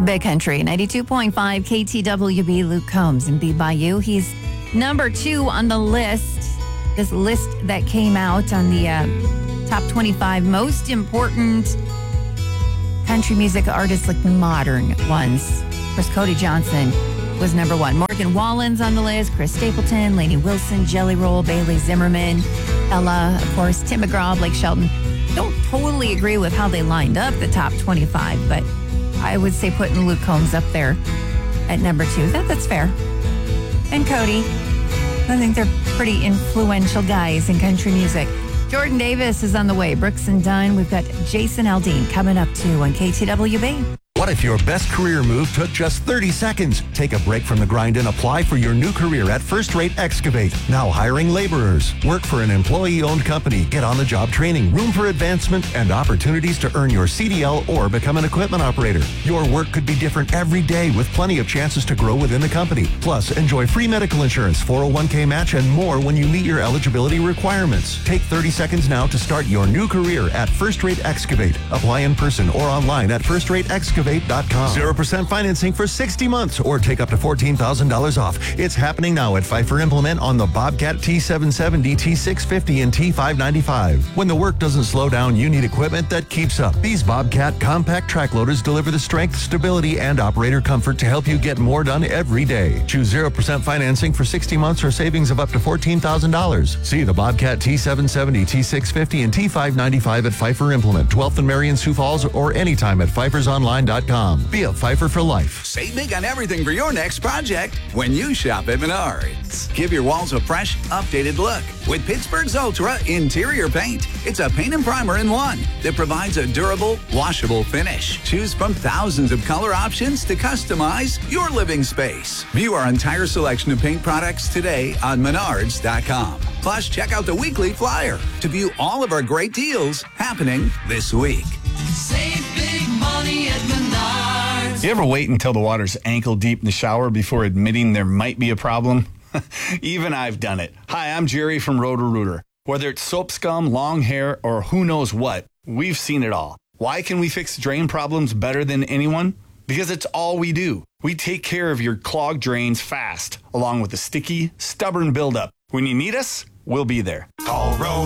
Big Country, 92.5 KTWB. Luke Combs and Be By You. He's number 2 on the list. This list that came out on the top 25 most important country music artists, like modern ones. Of course, Cody Johnson was number 1. Morgan Wallen's on the list. Chris Stapleton, Lainey Wilson, Jelly Roll, Bailey Zimmerman, Ella, of course, Tim McGraw, Blake Shelton. Don't totally agree with how they lined up the top 25, but I would say putting Luke Combs up there at number 2. That's fair. And Cody. I think they're pretty influential guys in country music. Jordan Davis is on the way. Brooks and Dunn. We've got Jason Aldean coming up too on KTWB. What if your best career move took just 30 seconds? Take a break from the grind and apply for your new career at First Rate Excavate. Now hiring laborers. Work for an employee-owned company. Get on-the-job training, room for advancement, and opportunities to earn your CDL or become an equipment operator. Your work could be different every day with plenty of chances to grow within the company. Plus, enjoy free medical insurance, 401k match, and more when you meet your eligibility requirements. Take 30 seconds now to start your new career at First Rate Excavate. Apply in person or online at firstrateexcavate.com. 0% financing for 60 months or take up to $14,000 off. It's happening now at Pfeiffer Implement on the Bobcat T770, T650, and T595. When the work doesn't slow down, you need equipment that keeps up. These Bobcat compact track loaders deliver the strength, stability, and operator comfort to help you get more done every day. Choose 0% financing for 60 months or savings of up to $14,000. See the Bobcat T770, T650, and T595 at Pfeiffer Implement, 12th and Marion, Sioux Falls, or anytime at pfeiffersonline.com. Be a Pfeiffer for life. Save big on everything for your next project when you shop at Menards. Give your walls a fresh, updated look with Pittsburgh's Ultra Interior Paint. It's a paint and primer in one that provides a durable, washable finish. Choose from thousands of color options to customize your living space. View our entire selection of paint products today on Menards.com. Plus, check out the weekly flyer to view all of our great deals happening this week. Save big money at Menards. You ever wait until the water's ankle deep in the shower before admitting there might be a problem? Even I've done it. Hi, I'm Jerry from Roto-Rooter. Whether it's soap scum, long hair, or who knows what, we've seen it all. Why can we fix drain problems better than anyone? Because it's all we do. We take care of your clogged drains fast, along with the sticky, stubborn buildup. When you need us, we'll be there. Call